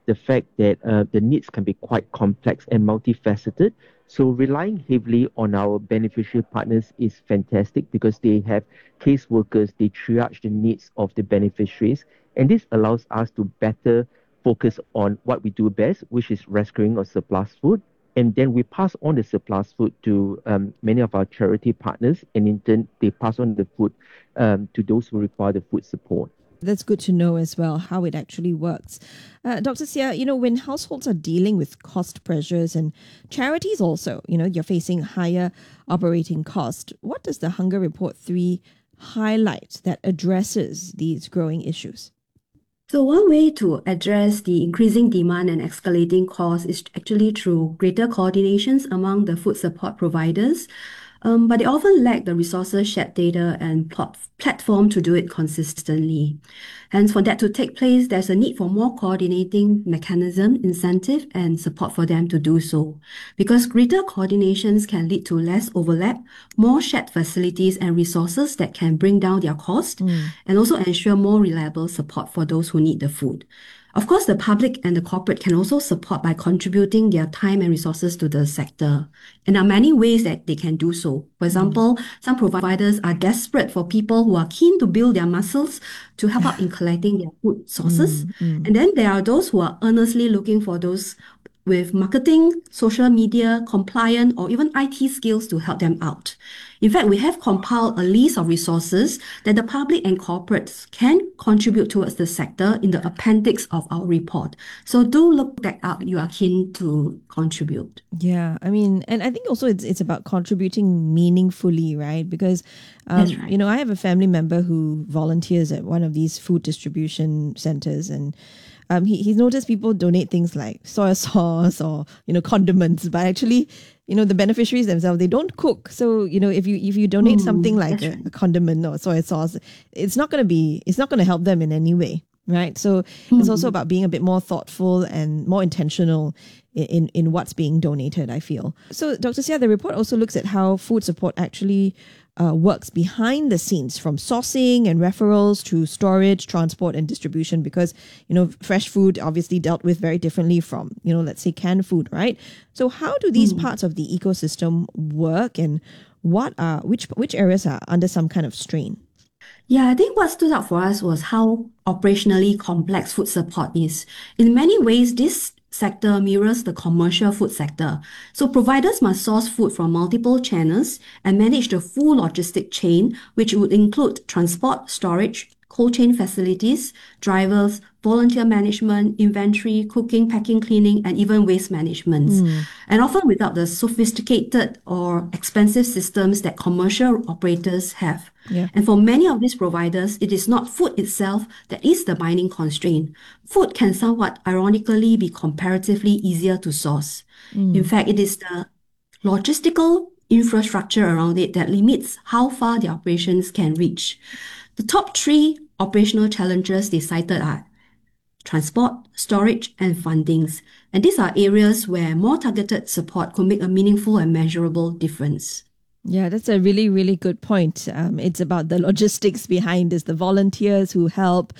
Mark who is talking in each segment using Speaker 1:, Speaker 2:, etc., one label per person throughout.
Speaker 1: the fact that the needs can be quite complex and multifaceted. So relying heavily on our beneficiary partners is fantastic because they have caseworkers, they triage the needs of the beneficiaries, and this allows us to better focus on what we do best, which is rescuing or surplus food. And then we pass on the surplus food to many of our charity partners, and in turn, they pass on the food to those who require the food support.
Speaker 2: That's good to know as well, how it actually works. Dr. Sia, when households are dealing with cost pressures and charities also, you're facing higher operating cost, what does the Hunger Report 3 highlight that addresses these growing issues?
Speaker 3: So one way to address the increasing demand and escalating costs is actually through greater coordinations among the food support providers. But they often lack the resources, shared data, and platform to do it consistently. Hence, for that to take place, there's a need for more coordinating mechanism, incentive, and support for them to do so. Because greater coordinations can lead to less overlap, more shared facilities and resources that can bring down their cost, and also ensure more reliable support for those who need the food. Of course, the public and the corporate can also support by contributing their time and resources to the sector. And there are many ways that they can do so. For example, some providers are desperate for people who are keen to build their muscles to help out in collecting their food sources. And then there are those who are earnestly looking for those with marketing, social media, compliance, or even IT skills to help them out. In fact, we have compiled a list of resources that the public and corporates can contribute towards the sector in the appendix of our report. So do look that up. You are keen to contribute.
Speaker 2: Yeah, and I think also it's about contributing meaningfully, right? Because,
Speaker 3: That's right.
Speaker 2: I have a family member who volunteers at one of these food distribution centers, and he's noticed people donate things like soy sauce or condiments, but actually, the beneficiaries themselves, they don't cook. So if you donate something like a condiment or soy sauce, it's not going to help them in any way, right? So it's also about being a bit more thoughtful and more intentional in what's being donated, I feel. So Dr. Sia, the report also looks at how food support actually works behind the scenes, from sourcing and referrals to storage, transport, and distribution, because, fresh food obviously dealt with very differently from, let's say canned food, right? So how do these parts of the ecosystem work, and which areas are under some kind of strain?
Speaker 3: Yeah, I think what stood out for us was how operationally complex food support is. In many ways, this sector mirrors the commercial food sector. So providers must source food from multiple channels and manage the full logistic chain, which would include transport, storage, cold chain facilities, drivers, volunteer management, inventory, cooking, packing, cleaning, and even waste management. And often without the sophisticated or expensive systems that commercial operators have.
Speaker 2: Yeah.
Speaker 3: And for many of these providers, it is not food itself that is the binding constraint. Food can somewhat ironically be comparatively easier to source. In fact, it is the logistical infrastructure around it that limits how far the operations can reach. The top three operational challenges they cited are transport, storage, and fundings. And these are areas where more targeted support could make a meaningful and measurable difference.
Speaker 2: Yeah, that's a really, really good point. It's about the logistics behind this, the volunteers who help,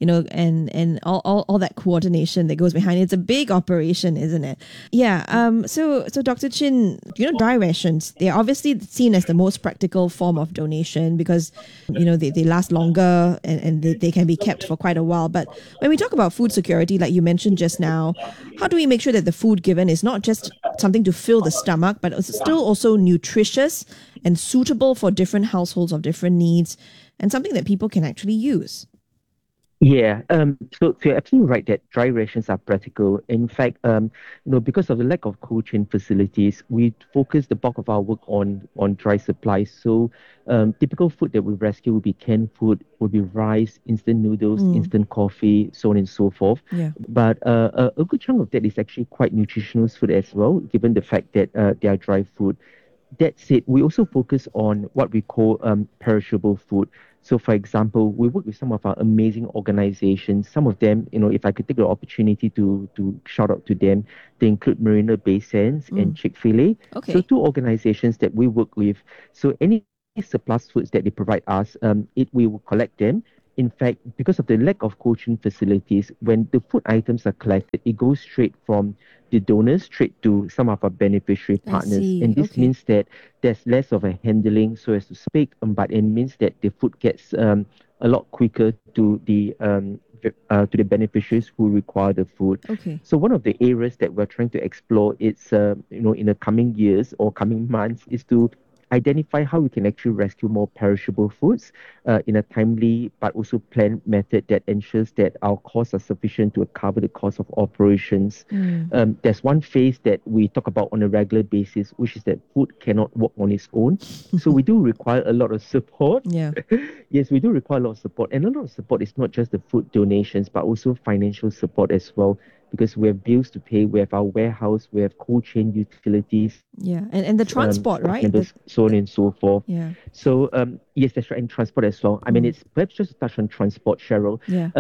Speaker 2: and all that coordination that goes behind it. It's a big operation, isn't it? Yeah. So Dr. Chin, dry rations, they're obviously seen as the most practical form of donation because, they last longer and they can be kept for quite a while. But when we talk about food security, like you mentioned just now, how do we make sure that the food given is not just something to fill the stomach, but it's still also nutritious and suitable for different households of different needs, and something that people can actually use?
Speaker 1: Yeah, so you're absolutely right that dry rations are practical. In fact, because of the lack of cold chain facilities, we focus the bulk of our work on dry supplies. So, typical food that we rescue will be canned food, will be rice, instant noodles, instant coffee, so on and so forth.
Speaker 2: Yeah.
Speaker 1: But a good chunk of that is actually quite nutritional food as well, given the fact that they are dry food. That said, we also focus on what we call perishable food. So, for example, we work with some of our amazing organizations. Some of them, if I could take the opportunity to shout out to them, they include Marina Bay Sands and Chick-fil-A.
Speaker 2: Okay.
Speaker 1: So, two organizations that we work with. So, any surplus foods that they provide us, we will collect them In fact, because of the lack of cold chain facilities, when the food items are collected, it goes straight from the donors straight to some of our beneficiary
Speaker 2: I
Speaker 1: partners.
Speaker 2: see.
Speaker 1: And this
Speaker 2: Okay.
Speaker 1: means that there's less of a handling, so as to speak, but it means that the food gets a lot quicker to the beneficiaries who require the food.
Speaker 2: Okay.
Speaker 1: So one of the areas that we're trying to explore is in the coming years or coming months is to identify how we can actually rescue more perishable foods in a timely but also planned method that ensures that our costs are sufficient to cover the cost of operations.
Speaker 2: Mm.
Speaker 1: There's one phase that we talk about on a regular basis, which is that food cannot walk on its own. So we do require a lot of support.
Speaker 2: Yeah.
Speaker 1: Yes, we do require a lot of support. And a lot of support is not just the food donations, but also financial support as well. Because we have bills to pay, we have our warehouse, we have cold chain utilities,
Speaker 2: Yeah. And the transport,
Speaker 1: staff
Speaker 2: right?
Speaker 1: members, so on and so forth.
Speaker 2: Yeah.
Speaker 1: So yes, that's right, and transport as well. I mean,
Speaker 2: Mm.
Speaker 1: it's perhaps just to touch on transport, Cheryl.
Speaker 2: Yeah.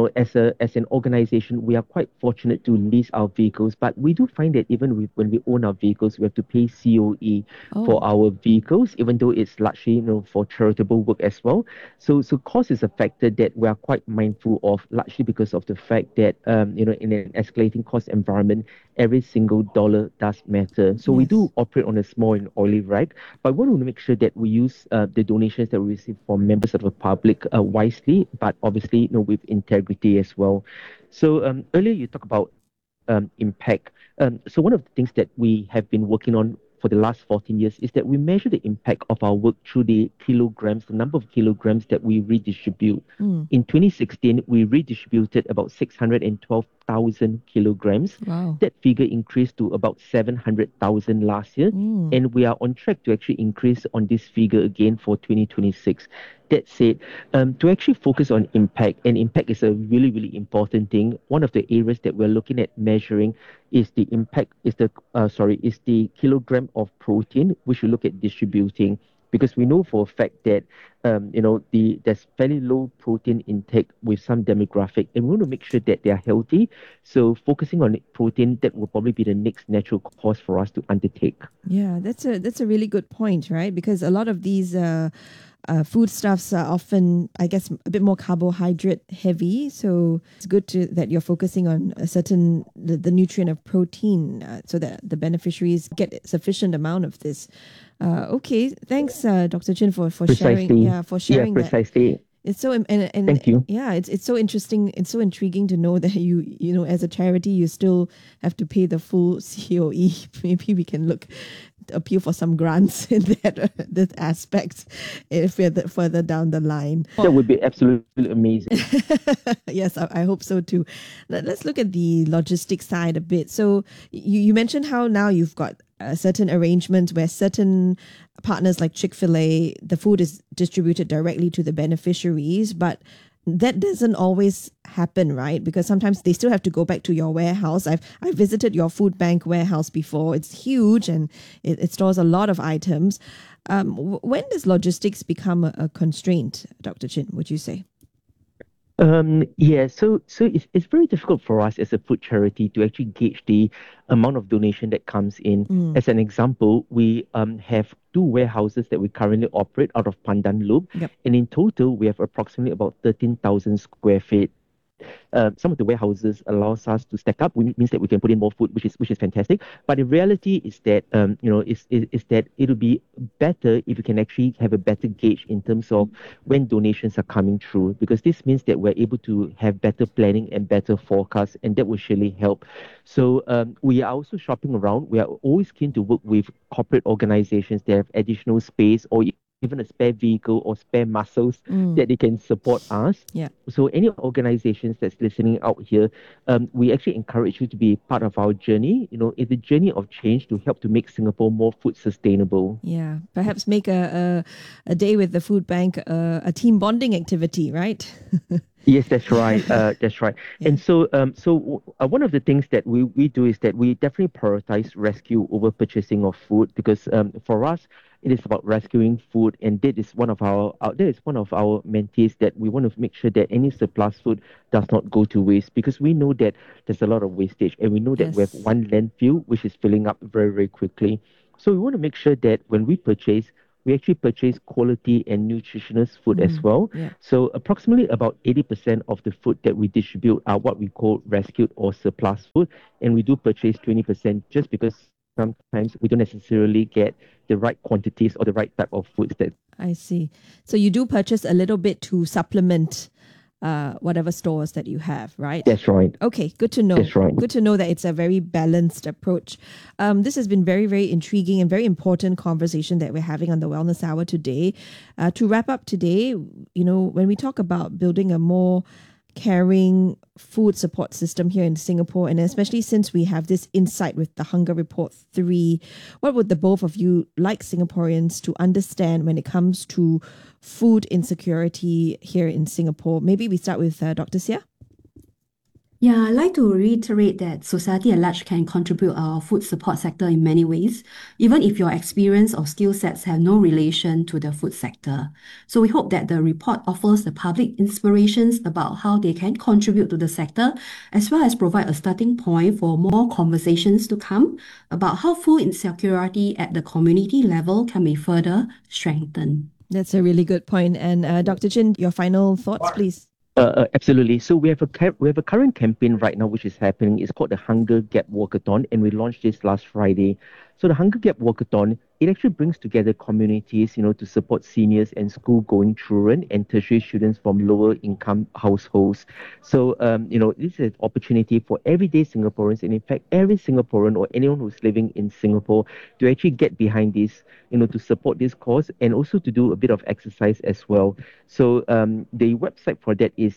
Speaker 1: As an organization, we are quite fortunate to lease our vehicles, but we do find that even when we own our vehicles, we have to pay COE for
Speaker 2: Oh.
Speaker 1: our vehicles, even though it's largely for charitable work as well. So cost is a factor that we are quite mindful of, largely because of the fact that in an escalating cost environment, every single dollar does matter. So we
Speaker 2: Yes.
Speaker 1: do operate on a small and oily rag, but we want to make sure that we use the donations that we receive from members of the public wisely, but obviously with integrity as well. So earlier you talked about impact. So one of the things that we have been working on for the last 14 years is that we measure the impact of our work through the kilograms, the number of kilograms that we redistribute.
Speaker 2: Mm.
Speaker 1: In 2016, we redistributed about 612,000 kilograms.
Speaker 2: Wow.
Speaker 1: That figure increased to about 700,000 last year.
Speaker 2: Mm.
Speaker 1: And we are on track to actually increase on this figure again for 2026. That said, to actually focus on impact, and impact is a really, really important thing. One of the areas that we're looking at measuring is the impact, is the kilogram of protein, which we look at distributing. Because we know for a fact that there's fairly low protein intake with some demographic, and we want to make sure that they are healthy. So focusing on protein, that will probably be the next natural course for us to undertake.
Speaker 2: Yeah, that's a really good point, right? Because a lot of these foodstuffs are often, I guess, a bit more carbohydrate heavy. So it's good that you're focusing on the nutrient of protein, so that the beneficiaries get sufficient amount of this. Okay, thanks, Dr. Chin, for sharing.
Speaker 1: Precisely.
Speaker 2: Yeah, for sharing that.
Speaker 1: Precisely.
Speaker 2: It's so and
Speaker 1: Thank you.
Speaker 2: yeah, it's so interesting. It's so intriguing to know that as a charity you still have to pay the full COE. Maybe we can appeal for some grants in that aspect if we're further down the line.
Speaker 1: That would be absolutely amazing.
Speaker 2: Yes, I hope so too. Let's look at the logistics side a bit. So you mentioned how now you've got certain arrangements where certain partners like Chick-fil-A, the food is distributed directly to the beneficiaries, but that doesn't always happen, right? Because sometimes they still have to go back to your warehouse. I visited your food bank warehouse before. It's huge and it stores a lot of items. When does logistics become a constraint, Dr. Chin, would you say?
Speaker 1: So it's very difficult for us as a food charity to actually gauge the amount of donation that comes in. As an example, we have two warehouses that we currently operate out of Pandan Loop,
Speaker 2: Yep.
Speaker 1: and in total we have approximately about 13,000 square feet. Some of the warehouses allows us to stack up, which means that we can put in more food, which is fantastic. But the reality is that is that it'll be better if we can actually have a better gauge in terms of when donations are coming through, because this means that we're able to have better planning and better forecasts, and that will surely help. So we are also shopping around. We are always keen to work with corporate organizations that have additional space or even a spare vehicle or spare muscles that they can support us.
Speaker 2: Yeah.
Speaker 1: So any organizations that's listening out here, we actually encourage you to be part of our journey, in the journey of change to help to make Singapore more food sustainable.
Speaker 2: Yeah, perhaps make a day with the food bank a team bonding activity, right?
Speaker 1: Yes, that's right. That's right.
Speaker 2: Yeah.
Speaker 1: And so, one of the things that we do is that we definitely prioritize rescue over purchasing of food, because for us, it is about rescuing food, and that is one of our mentees, that we want to make sure that any surplus food does not go to waste, because we know that there's a lot of wastage, and we know that we have
Speaker 2: Yes.
Speaker 1: one landfill which is filling up very, very quickly. So we want to make sure that when we purchase, we actually purchase quality and nutritious food as well.
Speaker 2: Yeah.
Speaker 1: So approximately about 80% of the food that we distribute are what we call rescued or surplus food. And we do purchase 20% just because sometimes we don't necessarily get the right quantities or the right type of foods that.
Speaker 2: I see. So you do purchase a little bit to supplement whatever stores that you have, right?
Speaker 1: That's right.
Speaker 2: Okay, good to know.
Speaker 1: That's right.
Speaker 2: Good to know that it's a very balanced approach. This has been very, very intriguing and very important conversation that we're having on the Wellness Hour today. To wrap up today, when we talk about building a more caring food support system here in Singapore, and especially since we have this insight with the Hunger Report 3, what would the both of you like Singaporeans to understand when it comes to food insecurity here in Singapore? Maybe we start with Dr. Seah.
Speaker 3: Yeah, I'd like to reiterate that society at large can contribute our food support sector in many ways, even if your experience or skill sets have no relation to the food sector. So we hope that the report offers the public inspirations about how they can contribute to the sector, as well as provide a starting point for more conversations to come about how food insecurity at the community level can be further strengthened.
Speaker 2: That's a really good point. And Dr. Chin, your final thoughts, please.
Speaker 1: Absolutely. So we have a current campaign right now which is happening. It's called the Hunger Gap Walkathon, and we launched this last Friday. So the Hunger Gap Walkathon, it actually brings together communities, to support seniors and school-going children and tertiary students from lower-income households. So, this is an opportunity for everyday Singaporeans, and in fact, every Singaporean or anyone who's living in Singapore to actually get behind this, to support this cause and also to do a bit of exercise as well. So, the website for that is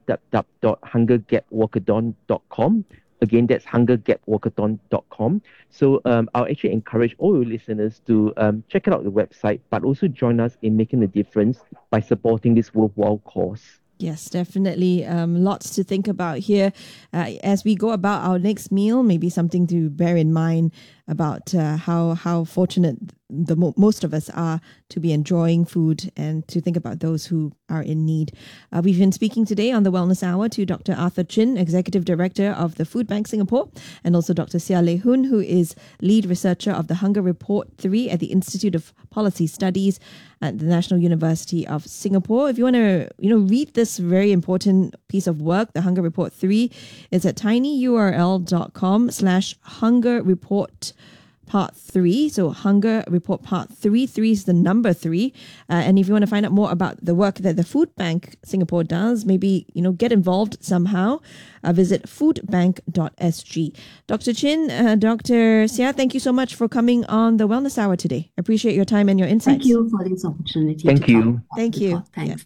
Speaker 1: www.hungergapwalkathon.com. Again, that's hungergapwalkathon.com. So I'll actually encourage all your listeners to check out the website, but also join us in making a difference by supporting this worthwhile cause.
Speaker 2: Yes, definitely. Lots to think about here. As we go about our next meal, maybe something to bear in mind about how fortunate most of us are to be enjoying food and to think about those who are in need. We've been speaking today on the Wellness Hour to Dr. Arthur Chin, Executive Director of the Food Bank Singapore, and also Dr. Seah Ley Hoon, who is Lead Researcher of the Hunger Report 3 at the Institute of Policy Studies at the National University of Singapore. If you want to read this very important piece of work, the Hunger Report 3 is at tinyurl.com/Hunger Report Part 3. So Hunger Report Part 3. 3 is the number 3. And if you want to find out more about the work that the Food Bank Singapore does, maybe, get involved somehow, visit foodbank.sg. Dr. Chin, Dr. Seah, thank you so much for coming on the Wellness Hour today. I appreciate your time and your insights.
Speaker 3: Thank you for this opportunity.
Speaker 1: Thank you.
Speaker 2: Thank you.
Speaker 3: Thanks.
Speaker 2: Yeah.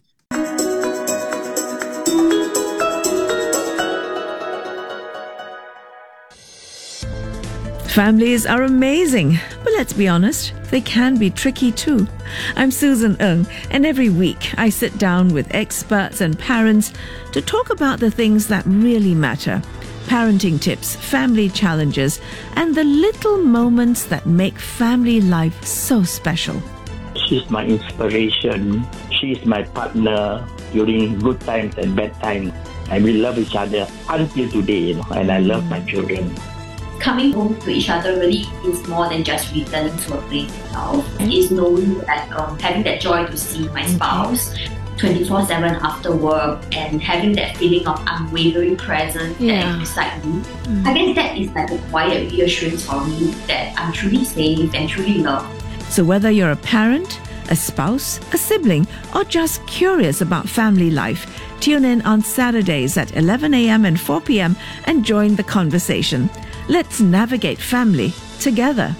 Speaker 4: Families are amazing, but let's be honest, they can be tricky too. I'm Susan Ng, and every week I sit down with experts and parents to talk about the things that really matter. Parenting tips, family challenges, and the little moments that make family life so special.
Speaker 5: She's my inspiration. She's my partner during good times and bad times. And we love each other until today, and I love my children.
Speaker 6: Coming home to each other really is more than just returning to a place itself. It's knowing that having that joy to see my spouse 24/7 after work and having that feeling of unwavering presence that is beside me. I guess that is like a quiet reassurance for me that I'm truly safe and truly loved.
Speaker 4: So whether you're a parent, a spouse, a sibling, or just curious about family life, tune in on Saturdays at 11 a.m. and 4 p.m. and join the conversation. Let's navigate family together.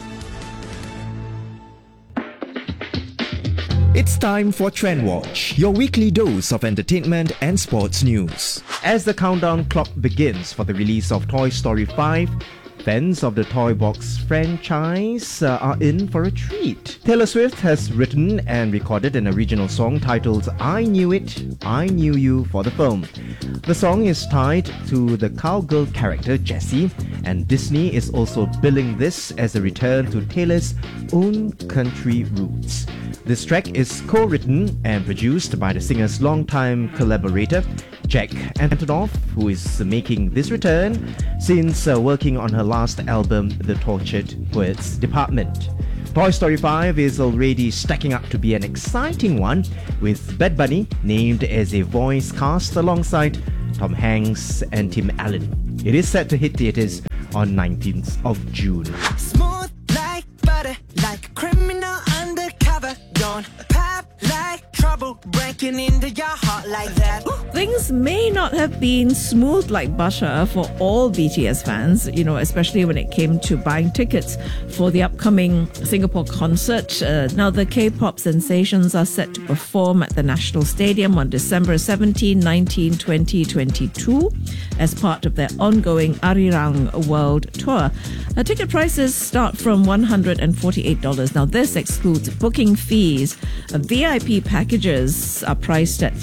Speaker 7: It's time for Trend Watch, your weekly dose of entertainment and sports news. As the countdown clock begins for the release of Toy Story 5, fans of the Toy Box franchise are in for a treat. Taylor Swift has written and recorded an original song titled I Knew It, I Knew You for the film. The song is tied to the cowgirl character Jessie, and Disney is also billing this as a return to Taylor's own country roots. This track is co-written and produced by the singer's longtime collaborator, Jack Antonoff, who is making this return since working on her last album, The Tortured Poets Department. Toy Story 5 is already stacking up to be an exciting one, with Bad Bunny named as a voice cast alongside Tom Hanks and Tim Allen. It is set to hit theatres on 19th of June.
Speaker 8: Smooth like butter, like a criminal undercover. Don't pop like trouble, breaking into your heart like that.
Speaker 4: Things may not have been smooth like butter for all BTS fans, especially when it came to buying tickets for the upcoming Singapore concert. Now, the K-pop sensations are set to perform at the National Stadium on December 17, 19, 20, 22 as part of their ongoing Arirang World Tour. Ticket prices start from $148. Now, this excludes booking fees. VIP packages are priced at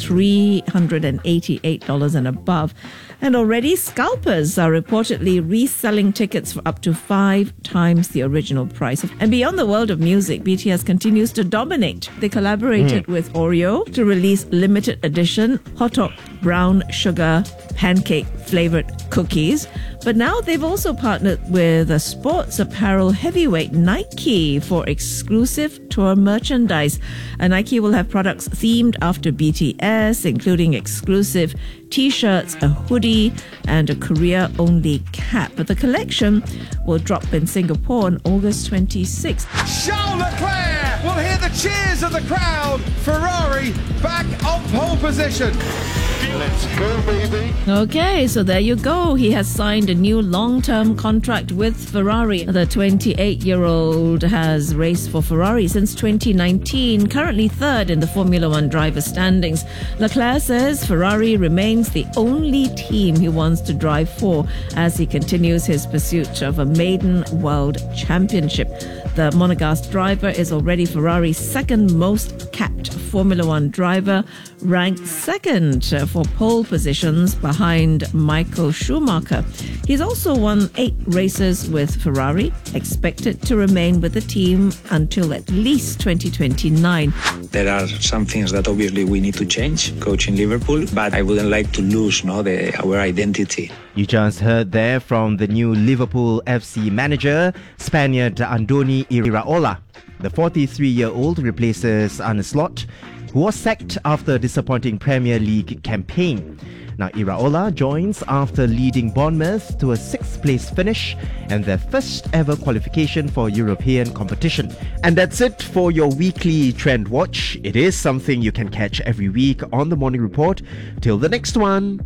Speaker 4: $388 and above. And already, scalpers are reportedly reselling tickets for up to 5 times the original price. And beyond the world of music, BTS continues to dominate. They collaborated with Oreo to release limited edition hot dog brown sugar pancake flavored cookies. But now they've also partnered with a sports apparel heavyweight Nike for exclusive tour merchandise. And Nike will have products themed after BTS, including exclusive t-shirts, a hoodie, and a Korea-only cap. But the collection will drop in Singapore on August 26th.
Speaker 9: Charles Leclerc will hear the cheers of the crowd. Ferrari back on pole position. Let's go, baby.
Speaker 4: Okay, so there you go. He has signed a new long-term contract with Ferrari. The 28-year-old has raced for Ferrari since 2019, currently third in the Formula One driver standings. Leclerc says Ferrari remains the only team he wants to drive for as he continues his pursuit of a maiden world championship. The Monegasque driver is already Ferrari's second most capped Formula One driver, ranked second for pole positions behind Michael Schumacher. He's also won 8 races with Ferrari, expected to remain with the team until at least 2029.
Speaker 10: There are some things that obviously we need to change, coaching Liverpool, but I wouldn't like to lose our identity.
Speaker 7: You just heard there from the new Liverpool FC manager, Spaniard Andoni Iraola. The 43-year-old replaces Arne Slot, who was sacked after a disappointing Premier League campaign. Now, Iraola joins after leading Bournemouth to a 6th place finish and their first ever qualification for European competition. And that's it for your weekly Trend Watch. It is something you can catch every week on the Morning Report. Till the next one.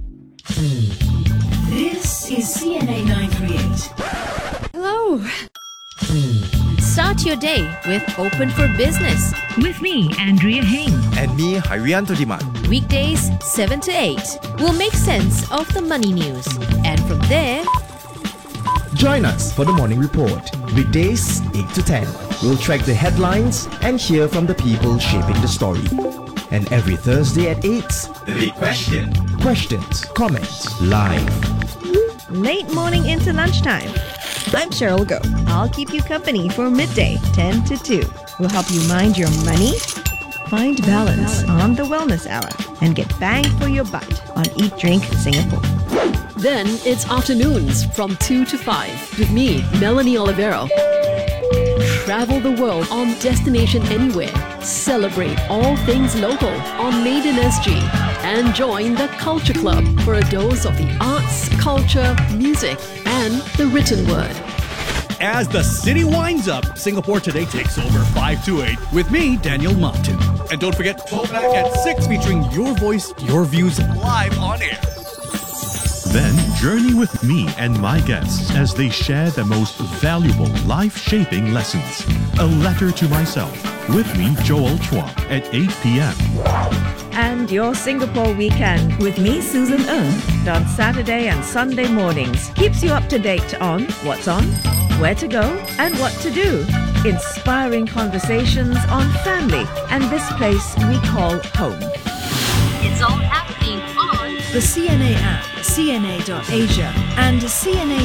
Speaker 11: This is CNA 938.
Speaker 12: Hello. Start your day with Open for Business.
Speaker 11: With me, Andrea Heng.
Speaker 7: And me, Harianto Diman.
Speaker 12: Weekdays 7 to 8. We'll make sense of the money news. And from there,
Speaker 7: join us for the Morning Report. Weekdays 8 to 10. We'll track the headlines and hear from the people shaping the story. And every Thursday at 8, The Big Question. Questions, comments, live.
Speaker 2: Late morning into lunchtime. I'm Cheryl Go. I'll keep you company for midday, 10 to 2. We'll help you mind your money, find balance on the Wellness Hour, and get bang for your buck on Eat Drink Singapore.
Speaker 13: Then it's afternoons from 2 to 5 with me, Melanie Olivero. Travel the world on Destination Anywhere. Celebrate all things local on Made in SG. And join the Culture Club for a dose of the arts, culture, music, and the written word.
Speaker 14: As the city winds up, Singapore Today takes over 5 to 8 with me, Daniel Martin. And don't forget, Throwback at 6 featuring your voice, your views live on air.
Speaker 15: Then journey with me and my guests as they share the most valuable life-shaping lessons. A Letter to Myself with me, Joel Chua, at 8 p.m.
Speaker 4: And your Singapore weekend with me, Susan Ng, on Saturday and Sunday mornings. Keeps you up to date on what's on, where to go, and what to do. Inspiring conversations on family and this place we call home.
Speaker 11: It's all happening on the CNA app, CNA.Asia, and CNA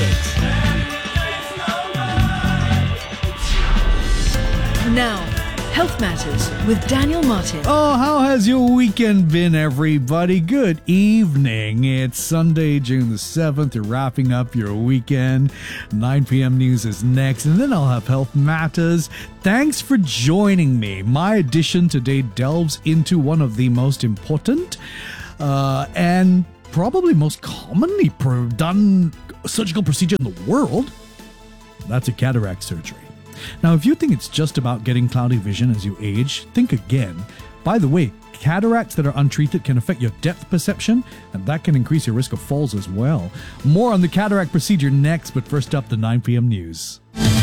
Speaker 11: 938. Now, Health Matters with Daniel Martin.
Speaker 14: Oh, how has your weekend been, everybody? Good evening. It's Sunday, June the 7th. You're wrapping up your weekend. 9 p.m. news is next, and then I'll have Health Matters. Thanks for joining me. My edition today delves into one of the most important and probably most commonly done surgical procedure in the world. That's a cataract surgery. Now, if you think it's just about getting cloudy vision as you age, think again. By the way, cataracts that are untreated can affect your depth perception, and that can increase your risk of falls as well. More on the cataract procedure next, but first up, the 9 p.m. news.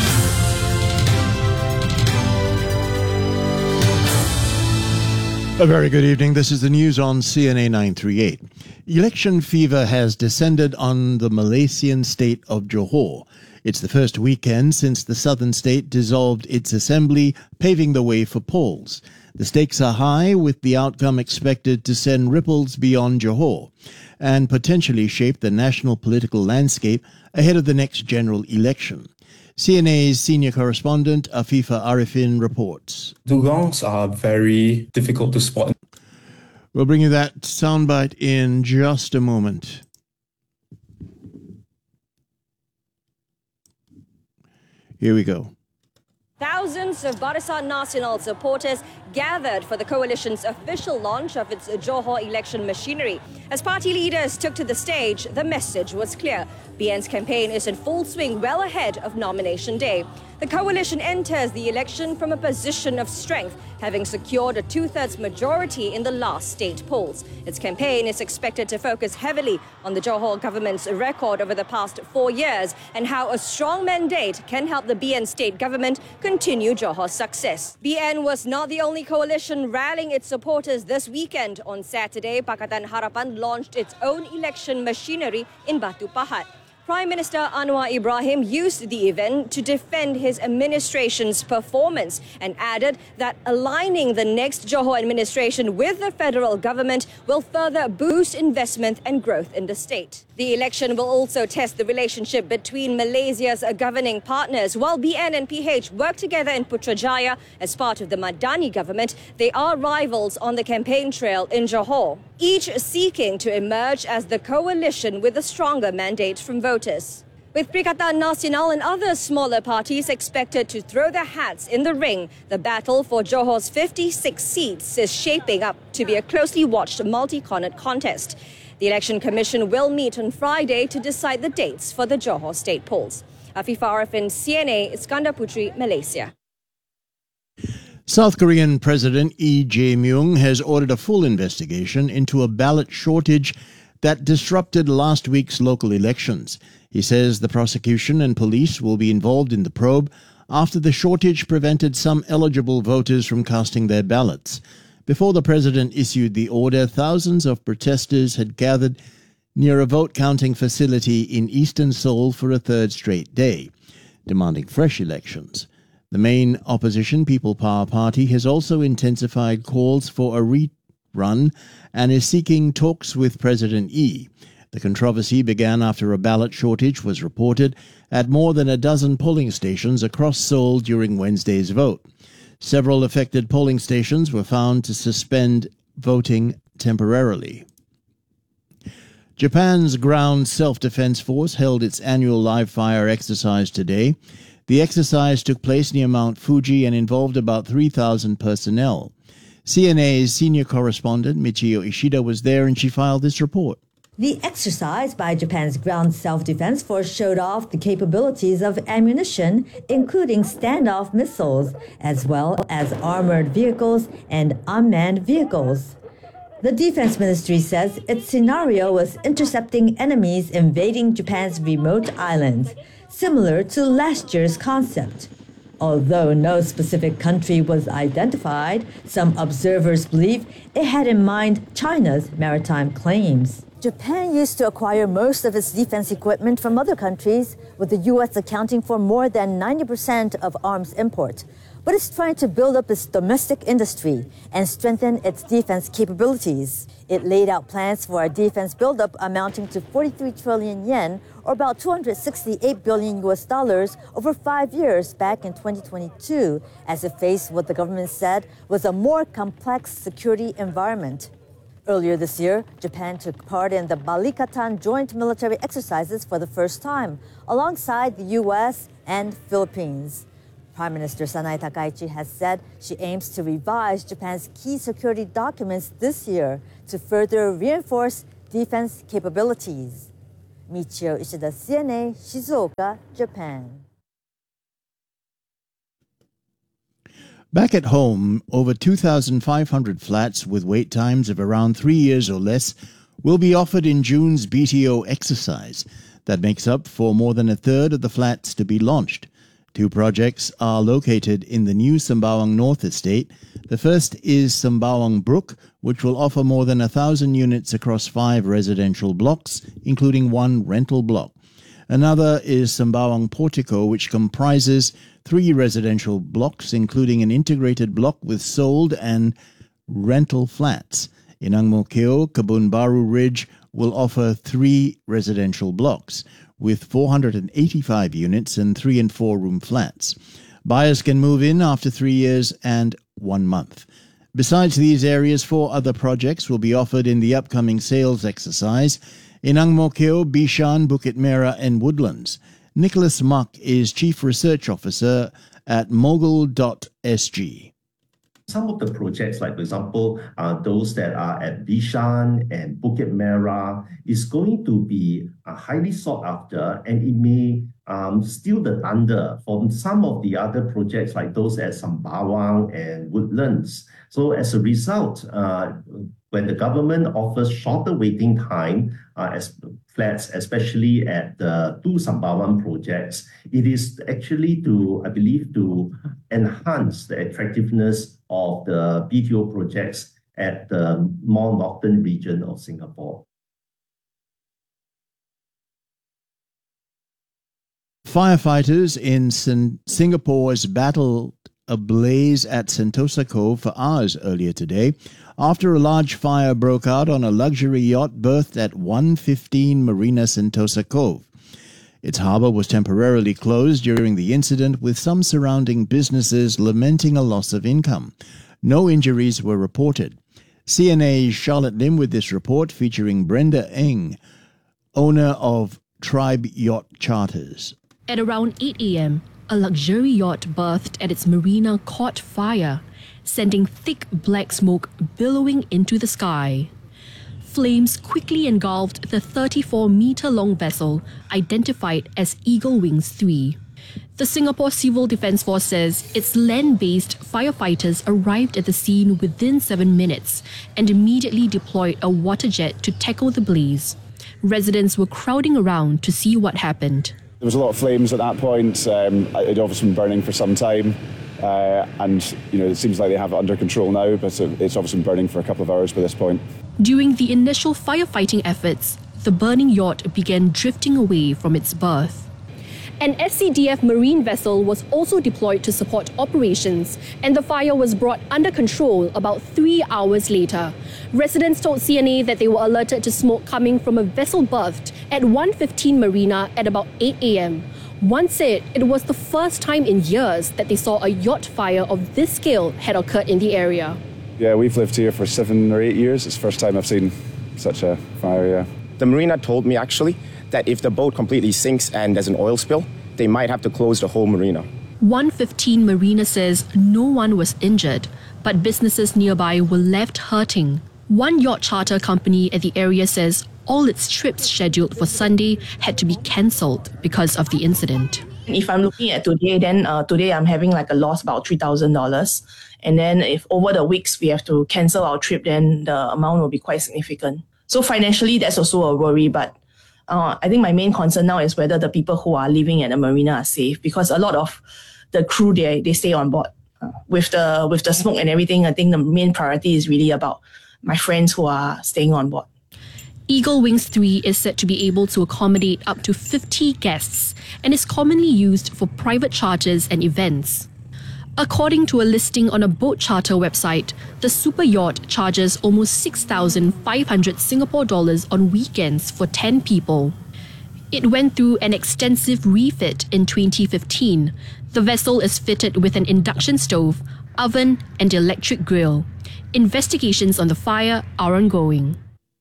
Speaker 16: A very good evening. This is the news on CNA 938. Election fever has descended on the Malaysian state of Johor. It's the first weekend since the southern state dissolved its assembly, paving the way for polls. The stakes are high, with the outcome expected to send ripples beyond Johor and potentially shape the national political landscape ahead of the next general election. CNA's senior correspondent Afifa Arifin reports.
Speaker 17: Dugongs are very difficult to spot.
Speaker 16: We'll bring you that soundbite in just a moment. Here we go.
Speaker 18: Thousands of Barisan Nasional supporters gathered for the coalition's official launch of its Johor election machinery. As party leaders took to the stage, the message was clear. BN's campaign is in full swing well ahead of nomination day. The coalition enters the election from a position of strength, having secured a two-thirds majority in the last state polls. Its campaign is expected to focus heavily on the Johor government's record over the past 4 years and how a strong mandate can help the BN state government continue Johor's success. BN was not the only coalition rallying its supporters this weekend. On Saturday, Pakatan Harapan launched its own election machinery in Batu Pahat. Prime Minister Anwar Ibrahim used the event to defend his administration's performance and added that aligning the next Johor administration with the federal government will further boost investment and growth in the state. The election will also test the relationship between Malaysia's governing partners. While BN and PH work together in Putrajaya as part of the Madani government, they are rivals on the campaign trail in Johor, each seeking to emerge as the coalition with a stronger mandate from voters. With Perikatan Nasional and other smaller parties expected to throw their hats in the ring, the battle for Johor's 56 seats is shaping up to be a closely watched multi-cornered contest. The Election Commission will meet on Friday to decide the dates for the Johor state polls. Afifa Arifin, CNA, Iskandar Putri, Malaysia.
Speaker 16: South Korean President Lee Jae-myung has ordered a full investigation into a ballot shortage that disrupted last week's local elections. He says the prosecution and police will be involved in the probe after the shortage prevented some eligible voters from casting their ballots. Before the president issued the order, thousands of protesters had gathered near a vote-counting facility in eastern Seoul for a third straight day, demanding fresh elections. The main opposition, People Power Party, has also intensified calls for a rerun and is seeking talks with President Lee. The controversy began after a ballot shortage was reported at more than a dozen polling stations across Seoul during Wednesday's vote. Several affected polling stations were found to suspend voting temporarily. Japan's Ground Self-Defense Force held its annual live-fire exercise today. The exercise took place near Mount Fuji and involved about 3,000 personnel. CNA's senior correspondent Michio Ishida was there and she filed this report.
Speaker 19: The exercise by Japan's Ground Self-Defense Force showed off the capabilities of ammunition, including standoff missiles, as well as armored vehicles and unmanned vehicles. The Defense Ministry says its scenario was intercepting enemies invading Japan's remote islands, similar to last year's concept. Although no specific country was identified, some observers believe it had in mind China's maritime claims. Japan used to acquire most of its defense equipment from other countries, with the U.S. accounting for more than 90% of arms imports. but is trying to build up its domestic industry and strengthen its defense capabilities. It laid out plans for a defense buildup amounting to 43 trillion yen, or about $268 billion over 5 years back in 2022, as it faced what the government said was a more complex security environment. Earlier this year, Japan took part in the Balikatan joint military exercises for the first time, alongside the U.S. and Philippines. Prime Minister Sanae Takaichi has said she aims to revise Japan's key security documents this year to further reinforce defense capabilities. Michio Ishida, CNA, Shizuoka, Japan.
Speaker 16: Back at home, over 2,500 flats with wait times of around 3 years or less will be offered in June's BTO exercise. That makes up for more than a third of the flats to be launched. 2 projects are located in the new Sembawang North Estate. The first is Sembawang Brook, which will offer more than 1,000 units across 5 residential blocks, including 1 rental block. Another is Sembawang Portico, which comprises 3 residential blocks, including an integrated block with sold and rental flats. In Ang Mo Kio, Kebun Baru Ridge will offer 3 residential blocks, with 485 units and 3 and 4 room flats. Buyers can move in after 3 years and 1 month. Besides these areas, 4 other projects will be offered in the upcoming sales exercise in Ang Mo Kio, Bishan, Bukit Merah and Woodlands. Nicholas Muck is Chief Research Officer at Mogul.sg.
Speaker 20: Some of the projects, like for example, those that are at Bishan and Bukit Merah, is going to be highly sought after, and it may steal the thunder from some of the other projects, like those at Sembawang and Woodlands. So as a result, when the government offers shorter waiting time as flats, especially at the 2 Sembawang projects, it is actually to enhance the attractiveness of the BTO projects at the more northern region of Singapore.
Speaker 16: Firefighters in Singapore's battled a blaze at Sentosa Cove for hours earlier today after a large fire broke out on a luxury yacht berthed at 115 Marina Sentosa Cove. Its harbour was temporarily closed during the incident, with some surrounding businesses lamenting a loss of income. No injuries were reported. CNA's Charlotte Lim with this report featuring Brenda Eng, owner of Tribe Yacht Charters.
Speaker 21: At around 8 a.m., a luxury yacht berthed at its marina caught fire, sending thick black smoke billowing into the sky. Flames quickly engulfed the 34-meter-long vessel, identified as Eagle Wings 3. The Singapore Civil Defence Force says its land-based firefighters arrived at the scene within 7 minutes and immediately deployed a water jet to tackle the blaze. Residents were crowding around to see what happened.
Speaker 22: There was a lot of flames at that point. It obviously been burning for some time. And it seems like they have it under control now, but it's obviously been burning for a couple of hours by this point.
Speaker 21: During the initial firefighting efforts, the burning yacht began drifting away from its berth. An SCDF marine vessel was also deployed to support operations, and the fire was brought under control about 3 hours later. Residents told CNA that they were alerted to smoke coming from a vessel berthed at 115 Marina at about 8 a.m. One said it was the first time in years that they saw a yacht fire of this scale had occurred in the area.
Speaker 22: Yeah, we've lived here for 7 or 8 years. It's the first time I've seen such a fire, yeah.
Speaker 23: The marina told me actually that if the boat completely sinks and there's an oil spill, they might have to close the whole marina.
Speaker 21: 115 Marina says no one was injured, but businesses nearby were left hurting. One yacht charter company at the area says all its trips scheduled for Sunday had to be cancelled because of the incident.
Speaker 24: If I'm looking at today, then today I'm having like a loss about $3,000. And then if over the weeks we have to cancel our trip, then the amount will be quite significant. So financially, that's also a worry. But I think my main concern now is whether the people who are living at the marina are safe, because a lot of the crew there, they stay on board. With the smoke and everything, I think the main priority is really about my friends who are staying on board.
Speaker 21: Eagle Wings 3 is said to be able to accommodate up to 50 guests and is commonly used for private charters and events. According to a listing on a boat charter website, the super yacht charges almost 6,500 Singapore dollars on weekends for 10 people. It went through an extensive refit in 2015. The vessel is fitted with an induction stove, oven, and electric grill. Investigations on the fire are ongoing.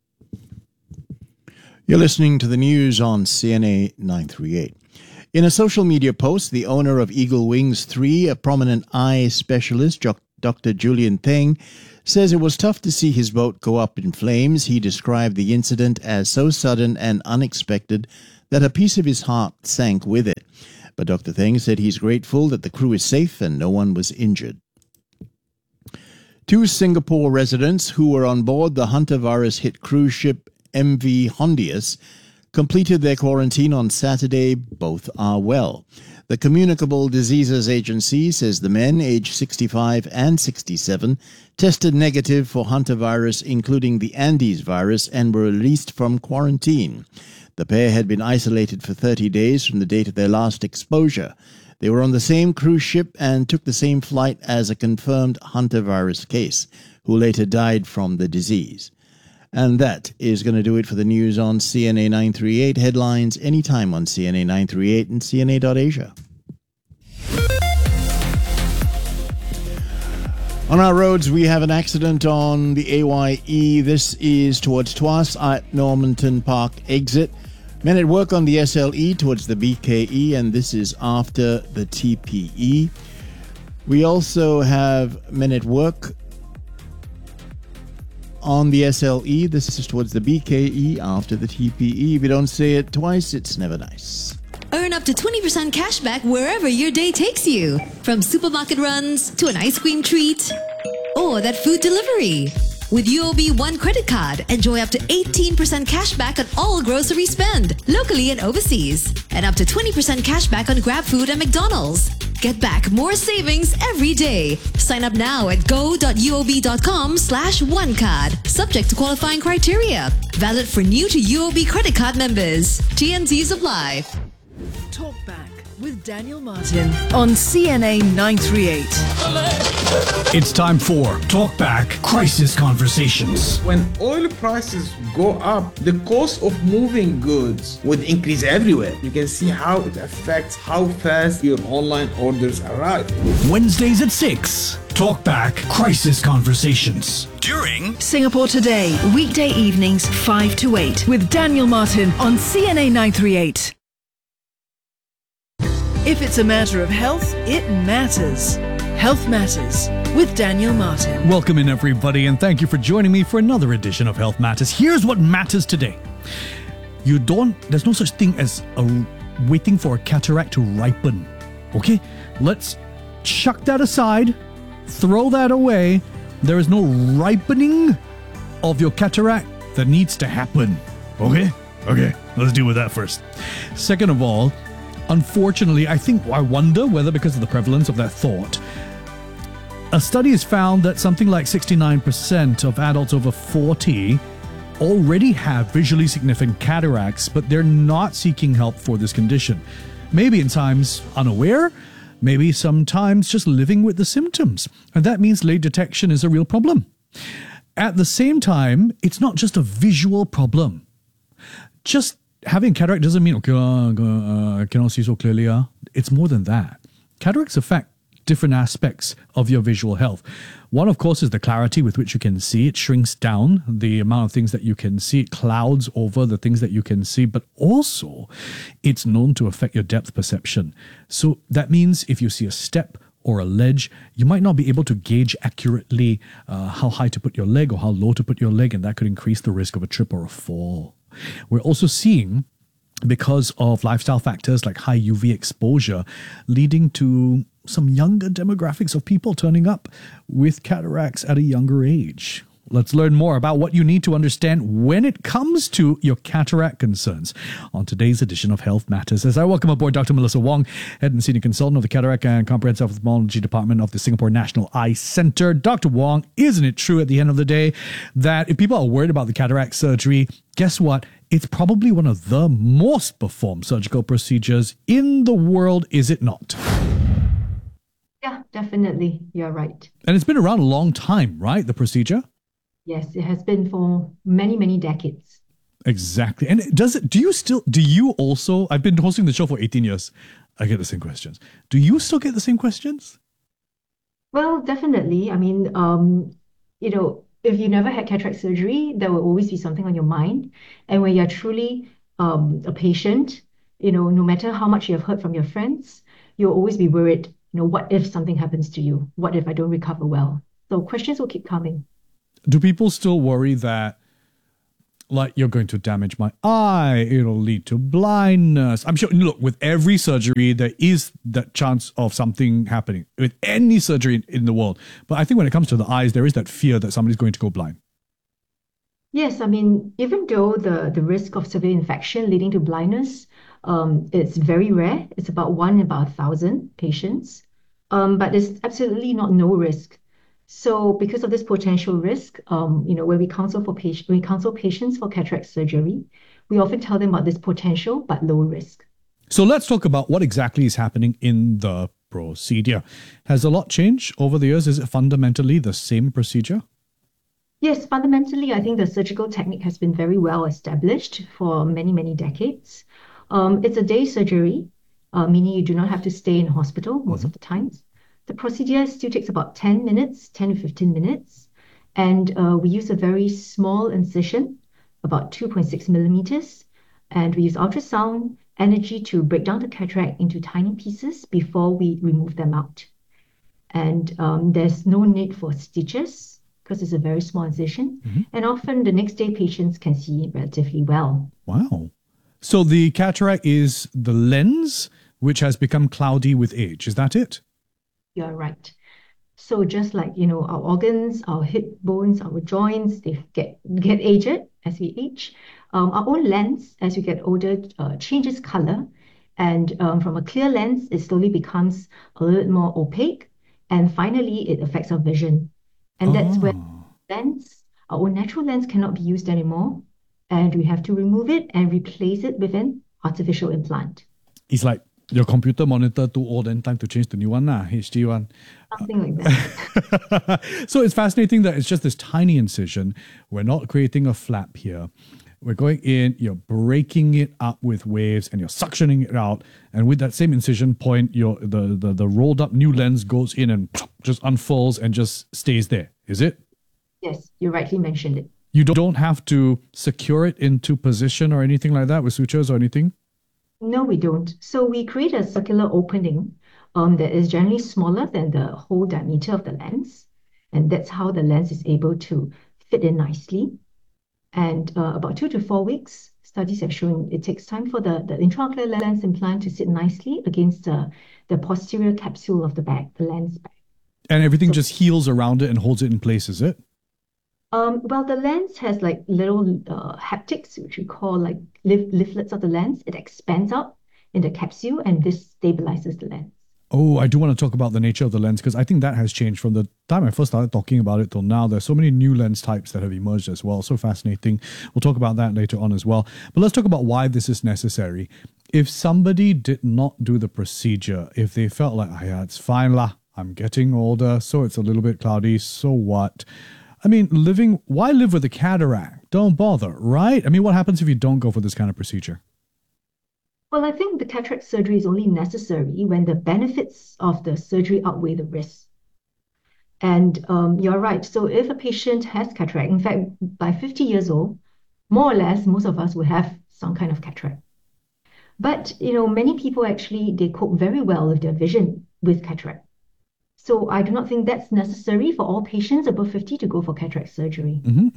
Speaker 16: You're listening to the news on CNA 938. In a social media post, the owner of Eagle Wings 3, a prominent eye specialist, Dr. Julian Teng, says it was tough to see his boat go up in flames. He described the incident as so sudden and unexpected that a piece of his heart sank with it. But Dr. Teng said he's grateful that the crew is safe and no one was injured. 2 Singapore residents who were on board the hantavirus-hit cruise ship MV Hondius completed their quarantine on Saturday. Both are well. The Communicable Diseases Agency says the men, aged 65 and 67, tested negative for hantavirus, including the Andes virus, and were released from quarantine. The pair had been isolated for 30 days from the date of their last exposure. They were on the same cruise ship and took the same flight as a confirmed hantavirus case, who later died from the disease. And that is going to do it for the news on CNA 938. Headlines anytime on CNA 938 and CNA.Asia. On our roads, we have an accident on the AYE. This is towards Tuas at Normanton Park exit. Men at work on the SLE towards the BKE, and this is after the TPE. We also have men at work on the SLE. This is towards the BKE after the TPE. If you don't say it twice, it's never nice.
Speaker 1: Earn up to 20% cash back wherever your day takes you. From supermarket runs to an ice cream treat or that food delivery. With UOB One credit card, enjoy up to 18% cash back on all grocery spend, locally and overseas. And up to 20% cash back on GrabFood and McDonald's. Get back more savings every day. Sign up now at go.uob.com/onecard. Subject to qualifying criteria. Valid for new to UOB credit card members. TNCs apply.
Speaker 11: Talk Back with Daniel Martin on CNA 938.
Speaker 14: It's time for Talk Back Crisis Conversations.
Speaker 3: When oil prices go up, the cost of moving goods would increase everywhere. You can see how it affects how fast your online orders arrive.
Speaker 14: Wednesdays at 6. Talk Back Crisis Conversations. During
Speaker 11: Singapore Today, weekday evenings 5 to 8 with Daniel Martin on CNA 938. If it's a matter of health, it matters. Health Matters with Daniel Martin.
Speaker 14: Welcome in, everybody, and thank you for joining me for another edition of Health Matters. Here's what matters today. There's no such thing as waiting for a cataract to ripen. Okay? Let's chuck that aside, throw that away. There is no ripening of your cataract that needs to happen. Okay? Okay, let's deal with that first. Second of all, unfortunately, I wonder whether because of the prevalence of that thought, a study has found that something like 69% of adults over 40 already have visually significant cataracts, but they're not seeking help for this condition. Maybe in times unaware, maybe sometimes just living with the symptoms. And that means late detection is a real problem. At the same time, it's not just a visual problem. Just having cataract doesn't mean, I cannot see so clearly. It's more than that. Cataracts affect different aspects of your visual health. One, of course, is the clarity with which you can see. It shrinks down the amount of things that you can see. It clouds over the things that you can see, but also it's known to affect your depth perception. So that means if you see a step or a ledge, you might not be able to gauge accurately how high to put your leg or how low to put your leg, and that could increase the risk of a trip or a fall. We're also seeing, because of lifestyle factors like high UV exposure, leading to some younger demographics of people turning up with cataracts at a younger age. Let's learn more about what you need to understand when it comes to your cataract concerns on today's edition of Health Matters. As I welcome aboard Dr. Melissa Wong, Head and Senior Consultant of the Cataract and Comprehensive Ophthalmology Department of the Singapore National Eye Centre. Dr. Wong, isn't it true at the end of the day that if people are worried about the cataract surgery, guess what? It's probably one of the most performed surgical procedures in the world, is it not?
Speaker 5: Yeah, definitely. You're right.
Speaker 14: And it's been around a long time, right? The procedure?
Speaker 5: Yes, it has been for many, many decades.
Speaker 14: Exactly. And do you also, I've been hosting the show for 18 years. I get the same questions. Do you still get the same questions?
Speaker 5: Well, definitely. I mean, if you never had cataract surgery, there will always be something on your mind. And when you're truly a patient, no matter how much you have heard from your friends, you'll always be worried, what if something happens to you? What if I don't recover well? So questions will keep coming.
Speaker 14: Do people still worry that, like, you're going to damage my eye, it'll lead to blindness? I'm sure, look, with every surgery, there is that chance of something happening with any surgery in the world. But I think when it comes to the eyes, there is that fear that somebody's going to go blind.
Speaker 5: Yes, I mean, even though the risk of severe infection leading to blindness, it's very rare. It's about 1 in about 1,000 patients. But it's absolutely not no risk. So because of this potential risk, when we counsel patients for cataract surgery, we often tell them about this potential but low risk.
Speaker 14: So let's talk about what exactly is happening in the procedure. Has a lot changed over the years? Is it fundamentally the same procedure?
Speaker 5: Yes, fundamentally, I think the surgical technique has been very well established for many, many decades. It's a day surgery, meaning you do not have to stay in hospital most of the times. The procedure still takes about 10 to 15 minutes. And we use a very small incision, about 2.6 millimeters. And we use ultrasound energy to break down the cataract into tiny pieces before we remove them out. And there's no need for stitches because it's a very small incision. And often the next day patients can see relatively well.
Speaker 14: Wow. So the cataract is the lens, which has become cloudy with age. Is that it?
Speaker 5: You're right. So just like, our organs, our hip bones, our joints, they get aged as we age. Our own lens, as we get older, changes color. And from a clear lens, it slowly becomes a little bit more opaque. And finally, it affects our vision. And that's where our own natural lens cannot be used anymore. And we have to remove it and replace it with an artificial implant.
Speaker 14: It's like your computer monitor too old and time to change the new one, HD one.
Speaker 5: Something like that.
Speaker 14: So it's fascinating that it's just this tiny incision. We're not creating a flap here. We're going in, you're breaking it up with waves and you're suctioning it out. And with that same incision point, the rolled up new lens goes in and just unfolds and just stays there. Is it?
Speaker 5: Yes, you rightly mentioned it.
Speaker 14: You don't have to secure it into position or anything like that with sutures or anything?
Speaker 5: No, we don't. So we create a circular opening that is generally smaller than the whole diameter of the lens. And that's how the lens is able to fit in nicely. And about 2 to 4 weeks, studies have shown it takes time for the intraocular lens implant to sit nicely against the posterior capsule of the bag, the lens bag.
Speaker 14: And everything just heals around it and holds it in place, is it?
Speaker 5: Well, the lens has like little haptics, which we call like leaflets of the lens. It expands out in the capsule and this stabilizes the lens.
Speaker 14: Oh, I do want to talk about the nature of the lens because I think that has changed from the time I first started talking about it till now. There's so many new lens types that have emerged as well. So fascinating. We'll talk about that later on as well. But let's talk about why this is necessary. If somebody did not do the procedure, if they felt like, yeah, it's fine lah, I'm getting older, so it's a little bit cloudy, so what? I mean, why live with a cataract? Don't bother, right? I mean, what happens if you don't go for this kind of procedure?
Speaker 5: Well, I think the cataract surgery is only necessary when the benefits of the surgery outweigh the risks. And you're right. So if a patient has cataract, in fact, by 50 years old, more or less, most of us will have some kind of cataract. But, many people actually, they cope very well with their vision with cataract. So I do not think that's necessary for all patients above 50 to go for cataract surgery.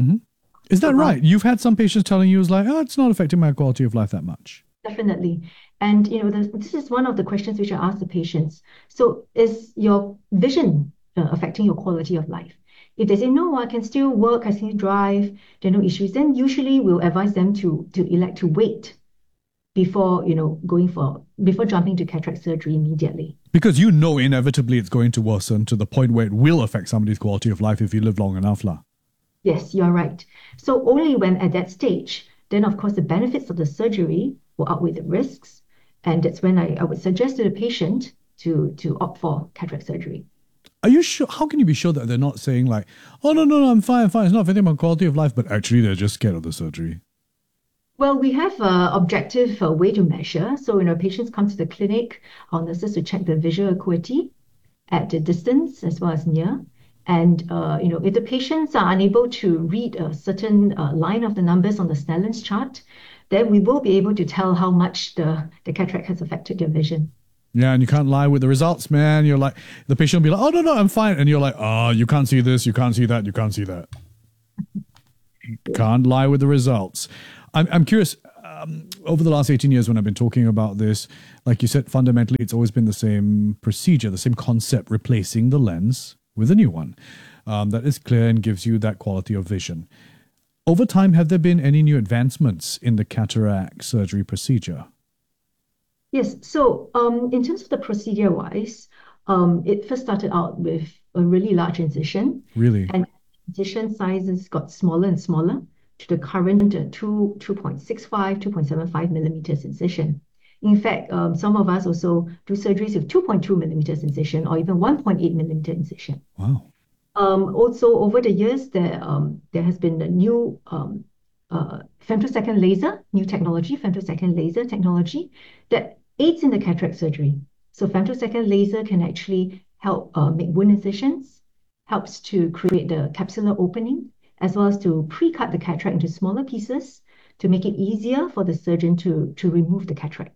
Speaker 14: Is that right? You've had some patients telling you, it's not affecting my quality of life that much.
Speaker 5: Definitely. And, this is one of the questions which I ask the patients. So is your vision affecting your quality of life? If they say, no, I can still work, I can still drive, there are no issues, then usually we'll advise them to elect to wait before, before jumping to cataract surgery immediately.
Speaker 14: Because inevitably it's going to worsen to the point where it will affect somebody's quality of life if you live long enough.
Speaker 5: Yes, you're right. So only when at that stage, then of course the benefits of the surgery will outweigh the risks. And that's when I would suggest to the patient to opt for cataract surgery.
Speaker 14: Are you sure? How can you be sure that they're not saying like, oh, no, I'm fine, it's not affecting my quality of life, but actually they're just scared of the surgery?
Speaker 5: Well, we have an objective way to measure. So, patients come to the clinic, our nurses to check the visual acuity at the distance as well as near. And, if the patients are unable to read a certain line of the numbers on the Snellen's chart, then we will be able to tell how much the cataract has affected their vision.
Speaker 14: Yeah, and you can't lie with the results, man. You're like, the patient will be like, oh, no, I'm fine. And you're like, oh, you can't see this, you can't see that, you can't see that. Can't lie with the results. I'm curious, over the last 18 years when I've been talking about this, like you said, fundamentally, it's always been the same procedure, the same concept, replacing the lens with a new one that is clear and gives you that quality of vision. Over time, have there been any new advancements in the cataract surgery procedure?
Speaker 5: Yes. So in terms of the procedure-wise, it first started out with a really large incision.
Speaker 14: Really?
Speaker 5: And incision sizes got smaller and smaller to the current 2.65, 2.75 millimeters incision. In fact, some of us also do surgeries with 2.2 millimeters incision or even 1.8 millimeter incision.
Speaker 14: Wow.
Speaker 5: Also, over the years, there has been a new femtosecond laser, new technology, femtosecond laser technology that aids in the cataract surgery. So femtosecond laser can actually help make wound incisions, helps to create the capsular opening, as well as to pre-cut the cataract into smaller pieces to make it easier for the surgeon to remove the cataract.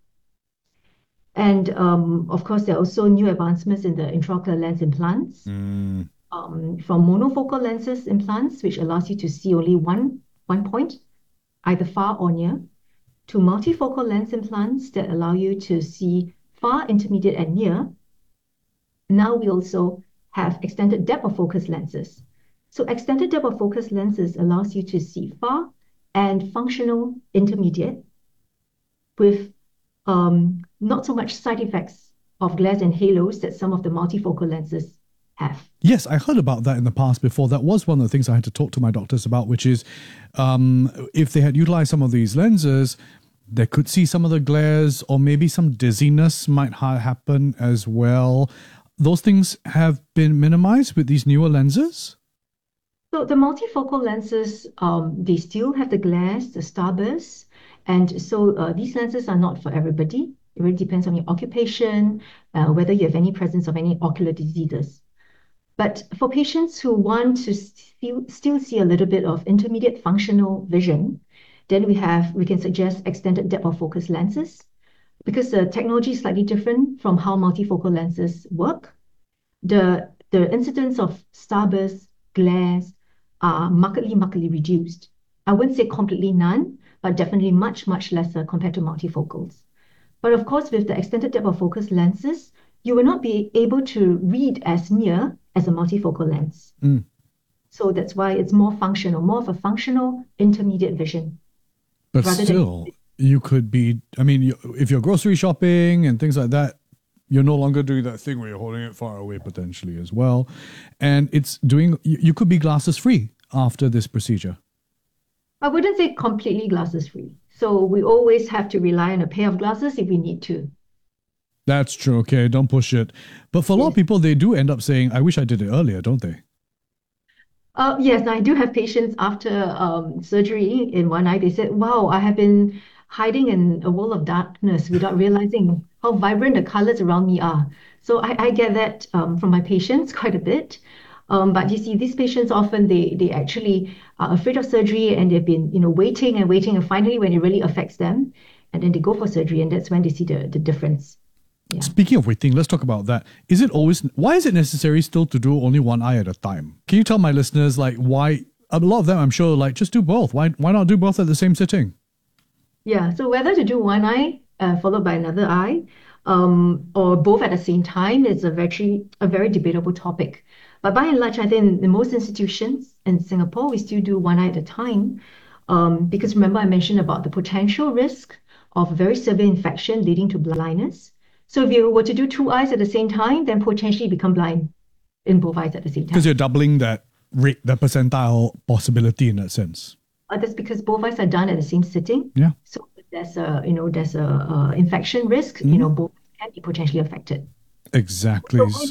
Speaker 5: And of course, there are also new advancements in the intraocular lens implants. From monofocal lenses implants, which allows you to see only one point, either far or near, to multifocal lens implants that allow you to see far, intermediate, and near. Now we also have extended depth of focus lenses. So extended depth of focus lenses allows you to see far and functional intermediate with not so much side effects of glares and halos that some of the multifocal lenses have.
Speaker 14: Yes, I heard about that in the past before. That was one of the things I had to talk to my doctors about, which is if they had utilized some of these lenses, they could see some of the glares or maybe some dizziness might happen as well. Those things have been minimized with these newer lenses?
Speaker 5: So the multifocal lenses, they still have the glares, the starbursts, and so these lenses are not for everybody. It really depends on your occupation, whether you have any presence of any ocular diseases. But for patients who want to still see a little bit of intermediate functional vision, then we can suggest extended depth of focus lenses because the technology is slightly different from how multifocal lenses work. The incidence of starbursts, glares are markedly reduced. I wouldn't say completely none, but definitely much lesser compared to multifocals. But of course, with the extended depth of focus lenses, you will not be able to read as near as a multifocal lens. So that's why it's more functional, more of a functional intermediate vision.
Speaker 14: But still, you could be, if you're grocery shopping and things like that, you're no longer doing that thing where you're holding it far away potentially as well. And you could be glasses free after this procedure.
Speaker 5: I wouldn't say completely glasses free. So we always have to rely on a pair of glasses if we need to.
Speaker 14: That's true. Okay, don't push it. But for a lot of people, they do end up saying, I wish I did it earlier, don't they?
Speaker 5: Yes, I do have patients after surgery in one eye. They said, wow, I have been hiding in a world of darkness without realizing how vibrant the colors around me are. So I get that from my patients quite a bit. But you see, these patients often, they actually are afraid of surgery and they've been, waiting and finally when it really affects them, and then they go for surgery and that's when they see the difference. Yeah.
Speaker 14: Speaking of waiting, let's talk about that. Why is it necessary still to do only one eye at a time? Can you tell my listeners, why? A lot of them, I'm sure, just do both. Why not do both at the same sitting?
Speaker 5: Yeah, so whether to do one eye followed by another eye or both at the same time is a very debatable topic. But by and large, I think in most institutions in Singapore, we still do one eye at a time because remember I mentioned about the potential risk of very severe infection leading to blindness. So if you were to do two eyes at the same time, then potentially become blind in both eyes at the same time.
Speaker 14: Because you're doubling that rate, that percentile possibility in that sense.
Speaker 5: That's because both eyes are done at the same sitting.
Speaker 14: Yeah.
Speaker 5: So there's a infection risk. Both can be potentially affected.
Speaker 14: Exactly. So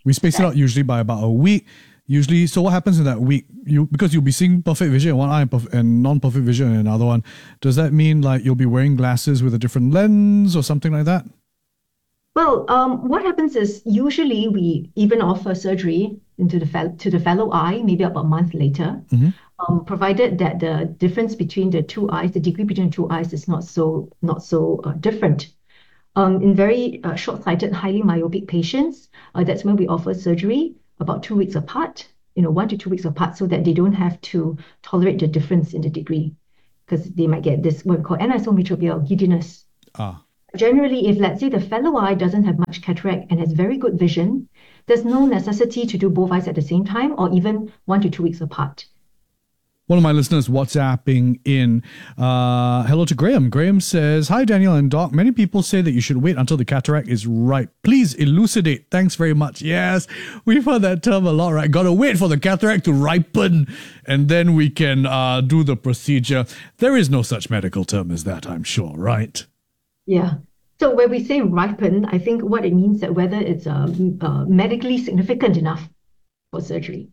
Speaker 14: We space it out usually by about a week. Usually, so what happens in that week? Because you'll be seeing perfect vision in one eye and non-perfect vision in another one. Does that mean like you'll be wearing glasses with a different lens or something like that?
Speaker 5: Well, what happens is usually we even offer surgery to the fellow eye, maybe about a month later, provided that the difference between the two eyes, the degree between the two eyes, is not so different. In very short-sighted, highly myopic patients, that's when we offer surgery about 2 weeks apart, 1 to 2 weeks apart, so that they don't have to tolerate the difference in the degree, because they might get this what we call anisometropia or giddiness. Generally, if let's say the fellow eye doesn't have much cataract and has very good vision, there's no necessity to do both eyes at the same time or even 1 to 2 weeks apart.
Speaker 14: One of my listeners WhatsApping in, hello to Graham. Graham says, hi, Daniel and Doc. Many people say that you should wait until the cataract is ripe. Please elucidate. Thanks very much. Yes, we've heard that term a lot, right? Got to wait for the cataract to ripen and then we can do the procedure. There is no such medical term as that, I'm sure, right?
Speaker 5: Yeah. So when we say ripen, I think what it means that whether it's medically significant enough for surgery.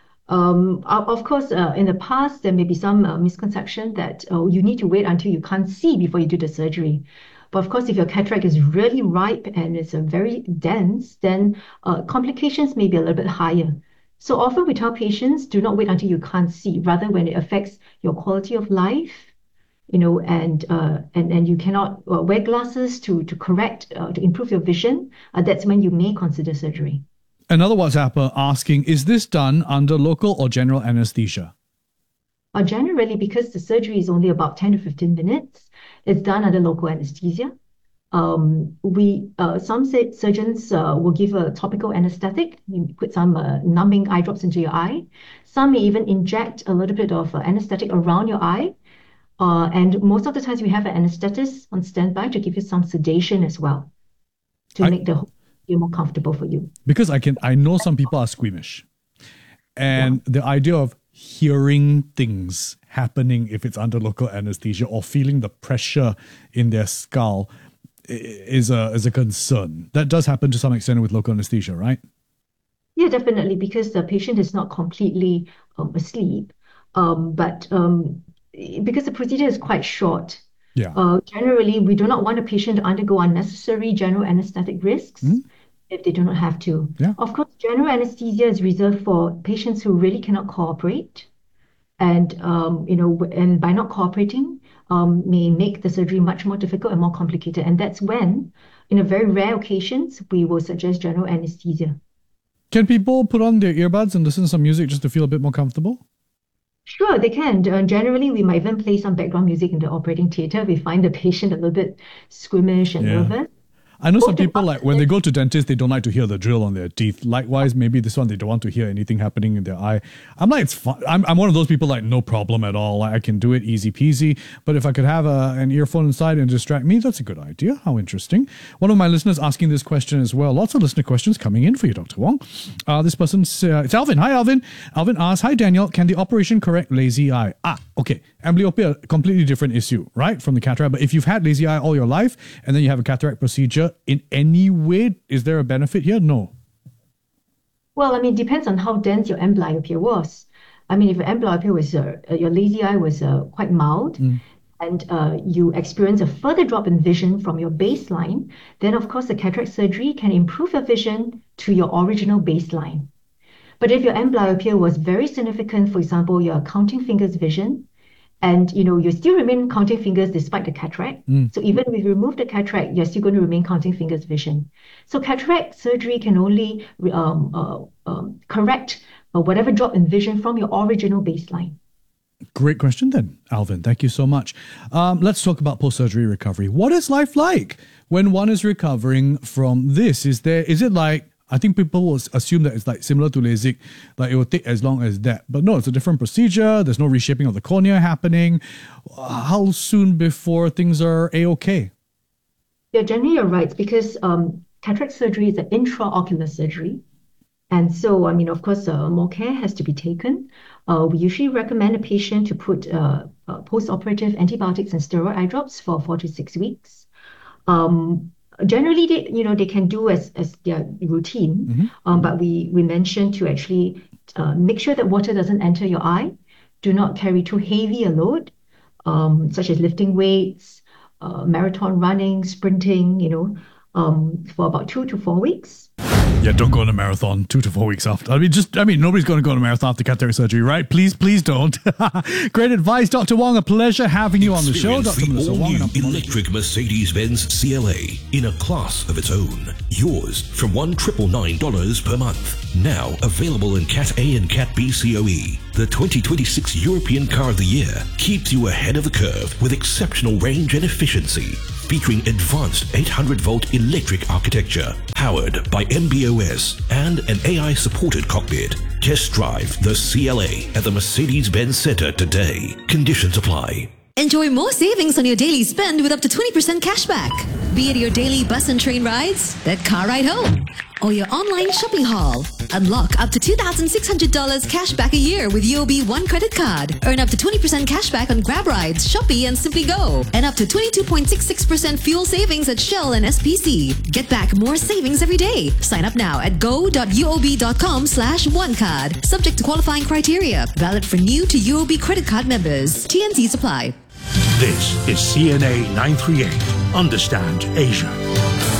Speaker 5: Of course, in the past, there may be some misconception that you need to wait until you can't see before you do the surgery. But of course, if your cataract is really ripe and it's very dense, then complications may be a little bit higher. So often we tell patients, do not wait until you can't see, rather when it affects your quality of life, and you cannot wear glasses to correct, to improve your vision, that's when you may consider surgery.
Speaker 14: Another WhatsApper asking, is this done under local or general anesthesia?
Speaker 5: Generally, because the surgery is only about 10 to 15 minutes, it's done under local anesthesia. Some surgeons will give a topical anesthetic. You put some numbing eye drops into your eye. Some may even inject a little bit of anesthetic around your eye. And most of the times we have an anesthetist on standby to give you some sedation as well to make the whole feel more comfortable for you.
Speaker 14: Because I know some people are squeamish. And the idea of hearing things happening if it's under local anesthesia or feeling the pressure in their skull is a concern. That does happen to some extent with local anesthesia, right?
Speaker 5: Yeah, definitely, because the patient is not completely asleep. But because the procedure is quite short, generally we do not want a patient to undergo unnecessary general anesthetic risks if they do not have to. Of course, general anesthesia is reserved for patients who really cannot cooperate, and and by not cooperating, may make the surgery much more difficult and more complicated. And that's when, in a very rare occasions, we will suggest general anesthesia.
Speaker 14: Can people put on their earbuds and listen to some music just to feel a bit more comfortable?
Speaker 5: Sure, they can. Generally, we might even play some background music in the operating theatre. We find the patient a little bit squeamish and nervous.
Speaker 14: I know some people, like, when they go to dentists, they don't like to hear the drill on their teeth. Likewise, maybe this one, they don't want to hear anything happening in their eye. I'm like, it's fine. I'm one of those people, like, no problem at all. Like, I can do it easy peasy. But if I could have an earphone inside and distract me, that's a good idea. How interesting. One of my listeners asking this question as well. Lots of listener questions coming in for you, Dr. Wong. This person's, it's Alvin. Hi, Alvin. Alvin asks, hi, Daniel. Can the operation correct lazy eye? Okay. Amblyopia, completely different issue, right? From the cataract. But if you've had lazy eye all your life and then you have a cataract procedure, in any way, is there a benefit here? No.
Speaker 5: Well, it depends on how dense your amblyopia was. If your amblyopia was, your lazy eye was quite mild, and you experience a further drop in vision from your baseline, then of course the cataract surgery can improve your vision to your original baseline. But if your amblyopia was very significant, for example, your counting fingers vision, and you still remain counting fingers despite the cataract. So even if you remove the cataract, you're still going to remain counting fingers vision. So cataract surgery can only correct whatever drop in vision from your original baseline.
Speaker 14: Great question then, Alvin. Thank you so much. Let's talk about post-surgery recovery. What is life like when one is recovering from this? Is it like, I think people will assume that it's like similar to LASIK, like it will take as long as that. But no, it's a different procedure. There's no reshaping of the cornea happening. How soon before things are A-okay?
Speaker 5: Yeah, generally you're right, because cataract surgery is an intraocular surgery. And so, of course, more care has to be taken. We usually recommend a patient to put post-operative antibiotics and steroid eye drops for 4 to 6 weeks. Generally, they can do as their routine, but we mentioned to actually make sure that water doesn't enter your eye. Do not carry too heavy a load, such as lifting weights, marathon running, sprinting, for about 2 to 4 weeks.
Speaker 14: Yeah, don't go on a marathon 2 to 4 weeks after. Nobody's going to go on a marathon after cataract surgery, right? Please don't. Great advice, Dr. Wong. A pleasure having you on the show, Dr. Melissa Wong.
Speaker 6: Electric Mercedes-Benz CLA in a class of its own. Yours from $1,999 per month. Now available in Cat A and Cat B COE. The 2026 European Car of the Year keeps you ahead of the curve with exceptional range and efficiency. Featuring advanced 800-volt electric architecture, powered by MBOS and an AI-supported cockpit. Test drive the CLA at the Mercedes-Benz Center today. Conditions apply.
Speaker 1: Enjoy more savings on your daily spend with up to 20% cashback. Be it your daily bus and train rides, that car ride home, or your online shopping haul. Unlock up to $2,600 cashback a year with UOB One credit card. Earn up to 20% cashback on Grab rides, Shopee, and Simply Go. And up to 22.66% fuel savings at Shell and SPC. Get back more savings every day. Sign up now at go.uob.com/onecard. Subject to qualifying criteria. Valid for new to UOB credit card members. TNCs apply.
Speaker 8: This is CNA 938. Understand Asia.